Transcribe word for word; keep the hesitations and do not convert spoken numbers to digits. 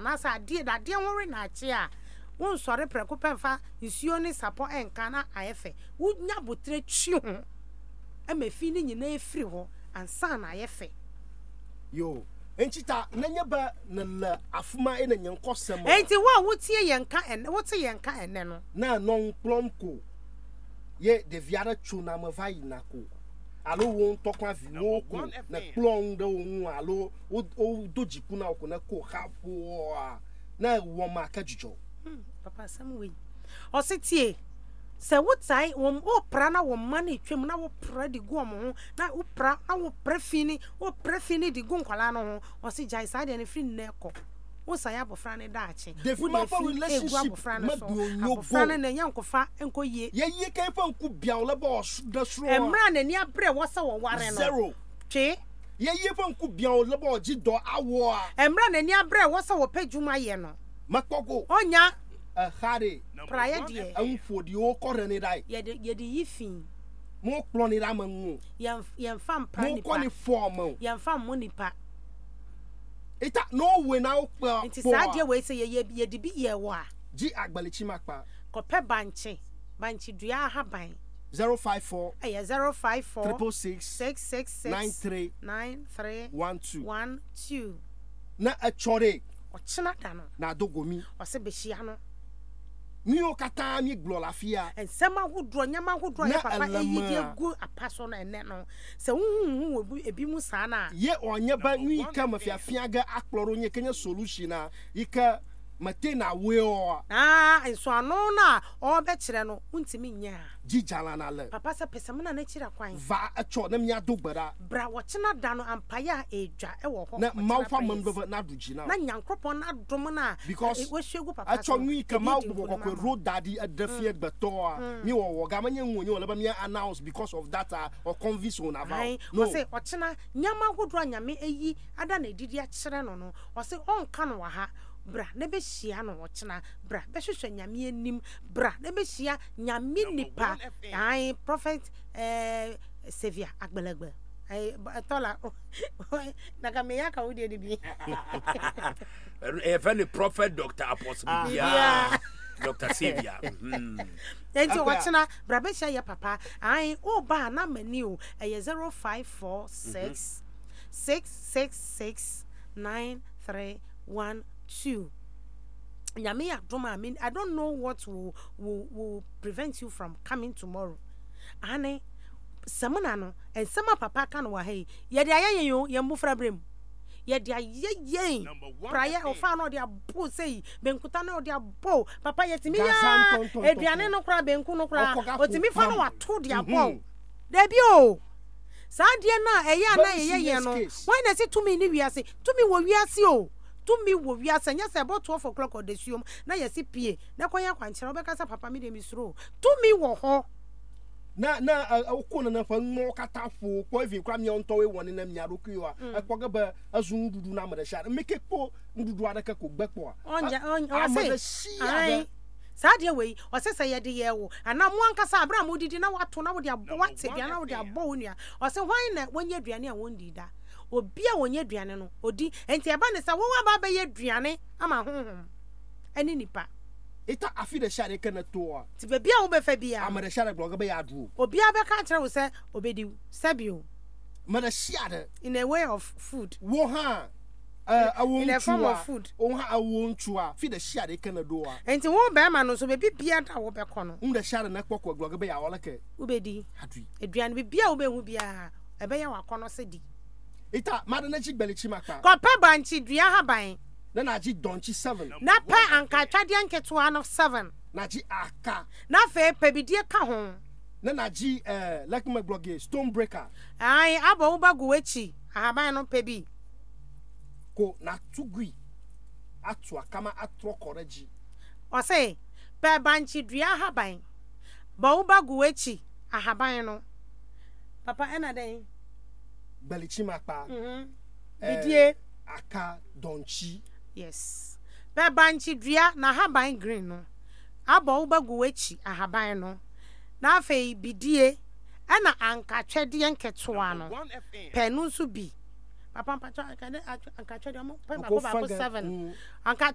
anasa ade da de wore na ache a won sore preko pemfa nsuo ni sapo enka na ayefe wunya botre twi ho emefi ni nyina efiri ho ansa na ayefe yo enchita nanya ba na la afuma ena nyankosem enti wa wotie yenka ene wotie yenka ene no na non plomko ye de viara chuna ma vai nako alo won tokwa vi wo ko na plong de won alo o dojiku na ko na ko hapo na wo ma ka jujo papa sam we o sitie se wotai wo o pra na wo ma na twem na wo pra di go mo na wo pra na wo pra fini wo pra fini di go nkwala no ho o si jai sa de ne firi ne ko wo sa ya bofra ne da ache wo de fi relationship ma do nyo bofra ne nya nkofa enko ye ye ye kan fa nku bia wo le bo da sro emra na ni abre wo sa wo ware no zero twe ye ye fa nku bia wo le bo ji do awo a emra na ni abre wo sa wo padwuma ye no makoko onya a hare praye die anfo di o kore ni dai ye de ye de yifin mo klo ni ra mangu ye ye fam pra ni mo ko ni form ye fam mo ni pa ita no we na o pa nti sa de we se ye ye de bi ye wo a ji agbalichi makpa ko pe banche banche dua ha ban zero five four eh zero five four six six six six nine three nine three one two one two na achore o china da no na dogomi o se be hia no mi o kata mi glorafia ensema hodro nyama hodro ya papa eyidi egu apaso na ene no se huhu obu ebi mu sa na ye onye ba nwi ka mafiafia ga akploro nye kenya solution na ika mate na we o ah enso ano na o be kire no untimi nya jijala na le papa se pesem na na kira kwan va acho na mia dogbara bra wo china da no ampaya edwa e wo ho na maufa mambe na duji na na nyankropon na dom na because we hwegu papa acho nwi ka ma bobokwe road daddy adafie beto a mi wo wo ga manye nwonye wo leba mi announce because of that or convince on about no say o china nyama godro anyame eyi ada na edidi a kire no no o say onka no wa ha bra na be hia no wo china bra be hwehwe nyame anim bra na be hia nyame nipa ai prophet eh Sevia agbalagba ai tola na ka me ya ka wo de bi e fa ni prophet Doctor Apostle Bia Doctor Sevia mhm enti wo china bra be hia ya papa ai o ba na mani o e zero five four six six six six nine three one two. Nyame adom I mean I don't know what will will, will prevent you from coming tomorrow. Ane samana no and sama papa kan wa hey ye de ayen yo ye mbufra brem ye de ayen prayer o fa no de abo sei benkuta na de abo papa ye timi ya eduane no kra benku no kra otimi fa no wato de abo da bi o sa de na eya na ye ye no why na say to me ni wiase to me wo wiase o to me wo wiase nya say about twelve o'clock or the suom na ye si pie na kwanya kwankyere obekasa papa me de mi suro to me wo ho na na okuna na fa no katafo ko evi kwa mi onto we woni na mi aroku a ekwoga ba azun dudu na amada sha meke po ndudu adaka ko gbepo a onja onja say sa de we o se se ye de ye wo ana mo ankasa abra mo didi na wato na wo de abo wate bia na wo de abo wonua o se hwan na wonye aduane a won dida obi a wonye aduane no odi enti eba ne sa wo wa ba ba ye aduane ama honhom ani nipa ita afi de share kana to a ti bebia wo be fa bia amada share blog be ya adu obi a be ka kire wo se obedi sabio mada share in a way of food wo ha uh in a form of food wo ha awontu a fi de share kana do a enti wo be ma no so be bia da wo be ko no um de share na kpokko blog be ya wala ke obedi adu aduane bebia wo be hu bia e be ya wakono se di ita mada na chigbelichi makpa ko pa banchi dua ha ban na na ji donchi seven na pa anka twade anketo no seven na ji aka na fe pebidie ka ho na na ji eh like my blog stone breaker ai abo wo bagu echi ahaban no pebi ko na tugui atu akama atro koreji o say pe banchi dua haban ba wo bagu echi ahaban no papa ena den belichi makpa mhm bidie aka donchi yes pe banchi dua na haban green no abo wo bagu echi ahaban no na fe bidie ana anka twede nketoa no penu nso bi papa mpacho anka twede mo pe ba ba seven anka